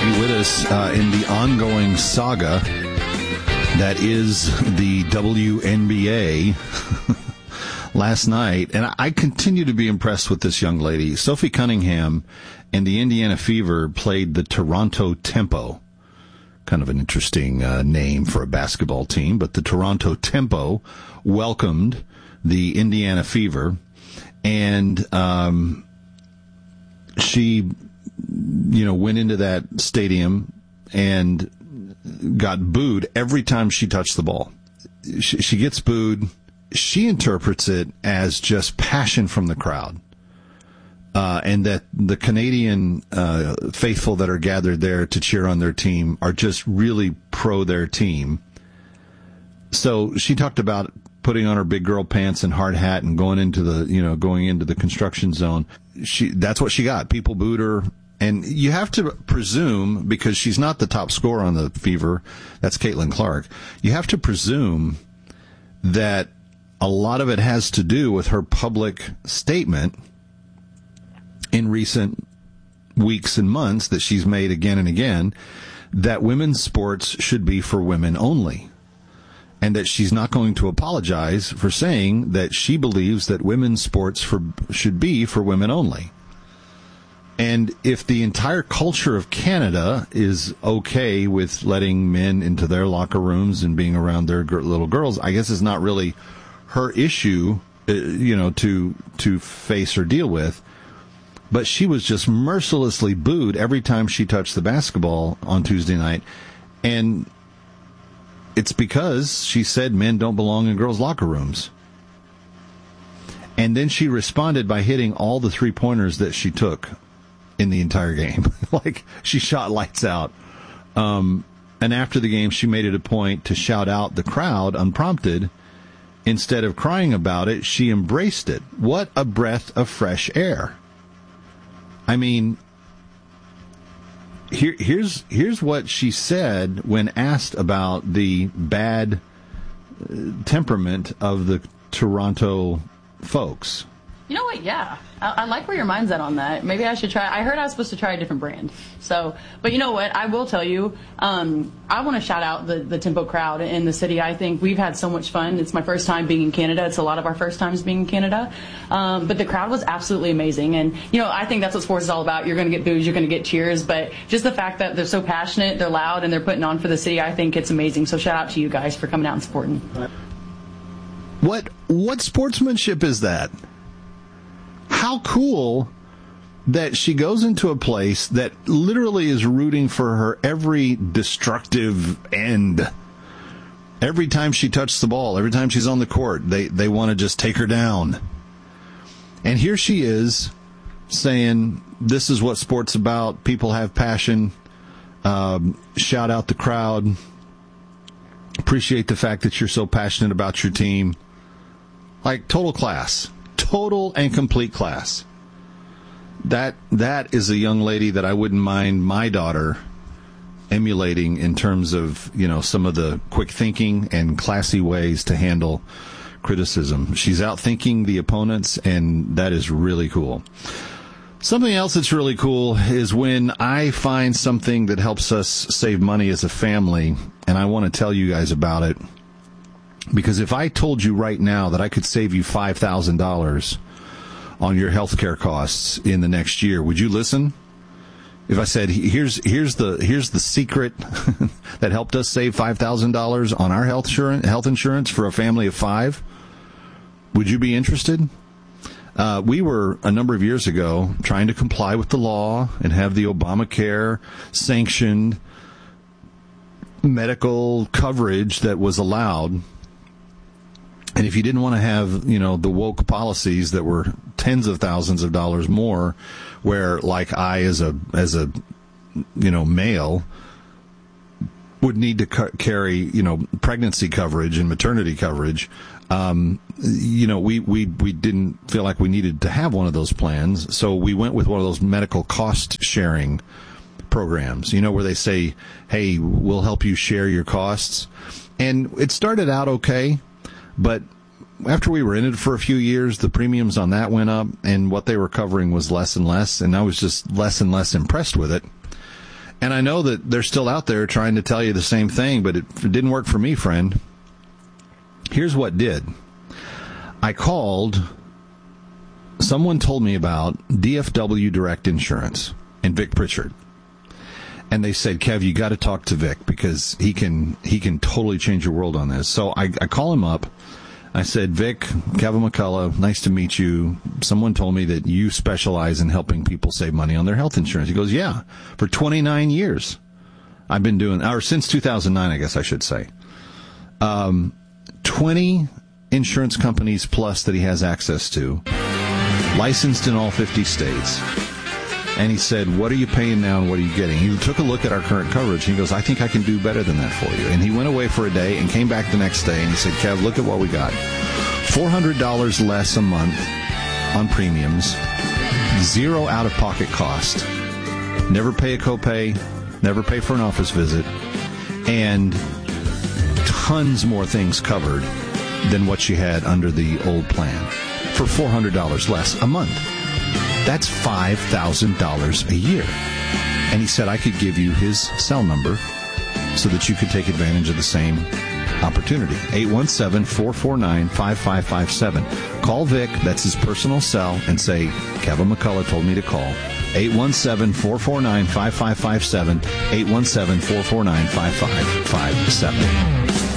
be with us in the ongoing saga that is the WNBA last night. And I continue to be impressed with this young lady. Sophie Cunningham and the Indiana Fever played the Toronto Tempo. Kind of an interesting name for a basketball team, but the Toronto Tempo welcomed the Indiana Fever, and she, went into that stadium and got booed every time she touched the ball. She gets booed. She interprets it as just passion from the crowd. And that the Canadian faithful that are gathered there to cheer on their team are just really pro their team. So she talked about putting on her big girl pants and hard hat and going into the construction zone. That's what she got. People booed her. And you have to presume, because she's not the top scorer on the Fever, that's Caitlin Clark, you have to presume that a lot of it has to do with her public statement in recent weeks and months that she's made again and again, that women's sports should be for women only. And that she's not going to apologize for saying that she believes that women's sports should be for women only. And if the entire culture of Canada is okay with letting men into their locker rooms and being around their little girls, I guess it's not really her issue, to face or deal with. But she was just mercilessly booed every time she touched the basketball on Tuesday night. And it's because she said men don't belong in girls' locker rooms. And then she responded by hitting all the three-pointers that she took in the entire game. Like, she shot lights out. And after the game, she made it a point to shout out the crowd unprompted. Instead of crying about it, she embraced it. What a breath of fresh air. I mean, here's what she said when asked about the bad temperament of the Toronto folks. You know what? Yeah. I like where your mind's at on that. Maybe I should try. I heard I was supposed to try a different brand. So, but you know what? I will tell you, I want to shout out the Tempo crowd in the city. I think we've had so much fun. It's my first time being in Canada. It's a lot of our first times being in Canada. But the crowd was absolutely amazing. And, I think that's what sports is all about. You're going to get boos, you're going to get cheers. But just the fact that they're so passionate, they're loud, and they're putting on for the city, I think it's amazing. So shout out to you guys for coming out and supporting. What sportsmanship is that? How cool that she goes into a place that literally is rooting for her every destructive end. Every time she touches the ball, every time she's on the court, they want to just take her down. And here she is saying, this is what sport's about. People have passion. Shout out the crowd. Appreciate the fact that you're so passionate about your team. Like, total class. Total and complete class. That is a young lady that I wouldn't mind my daughter emulating in terms of, some of the quick thinking and classy ways to handle criticism. She's outthinking the opponents, and that is really cool. Something else that's really cool is when I find something that helps us save money as a family, and I want to tell you guys about it. Because if I told you right now that I could save you $5,000 on your healthcare costs in the next year, would you listen? If I said, here's the secret that helped us save $5,000 on our health insurance for a family of 5, would you be interested? We were, a number of years ago, trying to comply with the law and have the Obamacare sanctioned medical coverage that was allowed. And if you didn't want to have, the woke policies that were tens of thousands of dollars more, where, like, I as a male would need to carry, pregnancy coverage and maternity coverage, we didn't feel like we needed to have one of those plans. So we went with one of those medical cost sharing programs, where they say, hey, we'll help you share your costs. And it started out okay. But after we were in it for a few years, the premiums on that went up, and what they were covering was less and less, and I was just less and less impressed with it. And I know that they're still out there trying to tell you the same thing, but it didn't work for me, friend. Here's what did. I called. Someone told me about DFW Direct Insurance and Vic Pritchard. And they said, Kev, you got to talk to Vic because he can totally change your world on this. So I call him up. I said, Vic, Kevin McCullough, nice to meet you. Someone told me that you specialize in helping people save money on their health insurance. He goes, yeah, for 29 years. I've been doing, or since 2009, I guess I should say. 20 insurance companies plus that he has access to, licensed in all 50 states. And he said, what are you paying now and what are you getting? He took a look at our current coverage and he goes, I think I can do better than that for you. And he went away for a day and came back the next day and he said, Kev, look at what we got. $400 less a month on premiums, zero out-of-pocket cost, never pay a copay, never pay for an office visit, and tons more things covered than what you had under the old plan for $400 less a month. That's $5,000 a year. And he said I could give you his cell number so that you could take advantage of the same opportunity. 817-449-5557. Call Vic, that's his personal cell, and say, Kevin McCullough told me to call. 817-449-5557. 817-449-5557.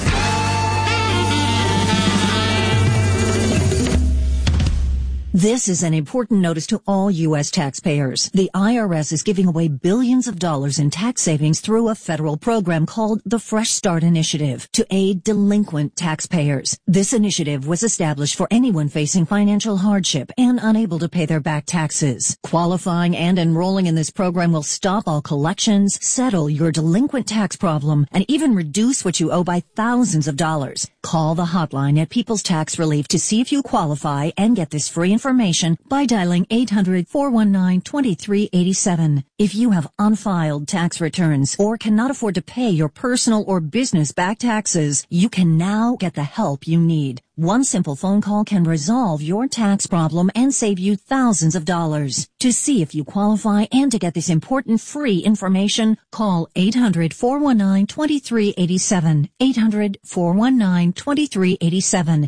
This is an important notice to all U.S. taxpayers. The IRS is giving away billions of dollars in tax savings through a federal program called the Fresh Start Initiative to aid delinquent taxpayers. This initiative was established for anyone facing financial hardship and unable to pay their back taxes. Qualifying and enrolling in this program will stop all collections, settle your delinquent tax problem, and even reduce what you owe by thousands of dollars. Call the hotline at People's Tax Relief to see if you qualify and get this free information by dialing 800-419-2387. If you have unfiled tax returns or cannot afford to pay your personal or business back taxes, you can now get the help you need. One simple phone call can resolve your tax problem and save you thousands of dollars. To see if you qualify and to get this important free information, call 800-419-2387. 800-419-2387.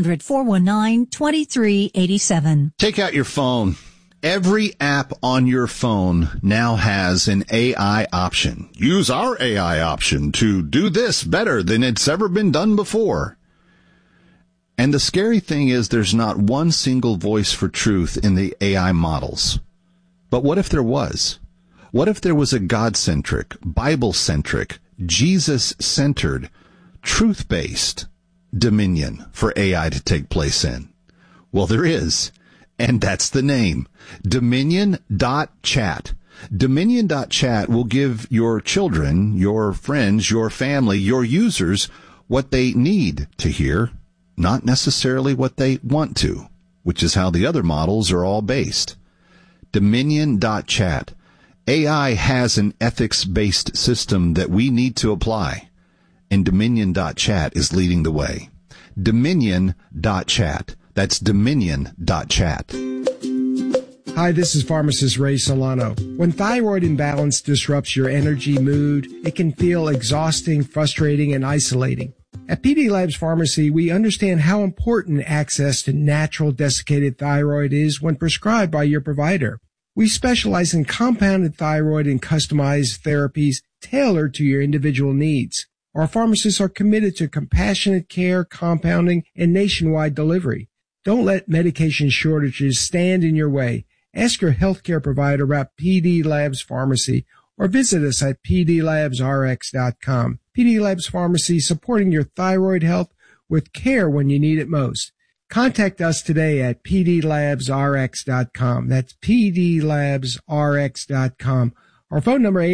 800-419-2387. Take out your phone. Every app on your phone now has an AI option. Use our AI option to do this better than it's ever been done before. And the scary thing is there's not one single voice for truth in the AI models. But what if there was? What if there was a God-centric, Bible-centric, Jesus-centered, truth-based dominion for AI to take place in? Well, there is. And that's the name. Dominion.chat. Dominion.chat will give your children, your friends, your family, your users what they need to hear, not necessarily what they want to, which is how the other models are all based. Dominion.chat. AI has an ethics-based system that we need to apply, and Dominion.chat is leading the way. Dominion.chat. That's Dominion.chat. Hi, this is pharmacist Ray Solano. When thyroid imbalance disrupts your energy, mood, it can feel exhausting, frustrating, and isolating. At PD Labs Pharmacy, we understand how important access to natural desiccated thyroid is when prescribed by your provider. We specialize in compounded thyroid and customized therapies tailored to your individual needs. Our pharmacists are committed to compassionate care, compounding, and nationwide delivery. Don't let medication shortages stand in your way. Ask your healthcare provider about PD Labs Pharmacy or visit us at pdlabsrx.com. PD Labs Pharmacy, supporting your thyroid health with care when you need it most. Contact us today at pdlabsrx.com. That's pdlabsrx.com. Our phone number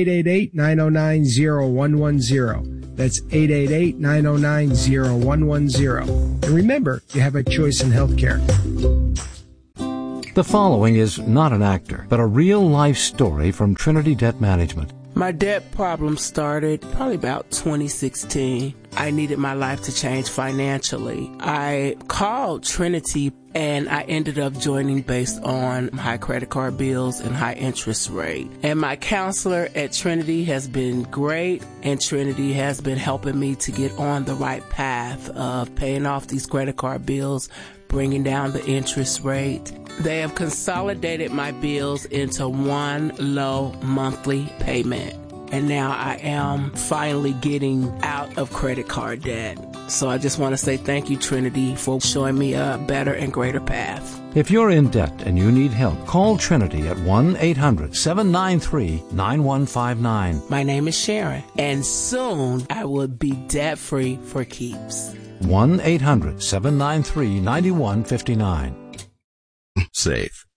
888-909-0110. That's 888-909-0110. And remember, you have a choice in healthcare. The following is not an actor, but a real-life story from Trinity Debt Management. My debt problem started probably about 2016. I needed my life to change financially. I called Trinity and I ended up joining based on high credit card bills and high interest rate. And my counselor at Trinity has been great, and Trinity has been helping me to get on the right path of paying off these credit card bills, bringing down the interest rate. They have consolidated my bills into one low monthly payment. And now I am finally getting out of credit card debt. So I just want to say thank you, Trinity, for showing me a better and greater path. If you're in debt and you need help, call Trinity at 1-800-793-9159. My name is Sharon, and soon I will be debt-free for keeps. 1-800-793-9159. Safe.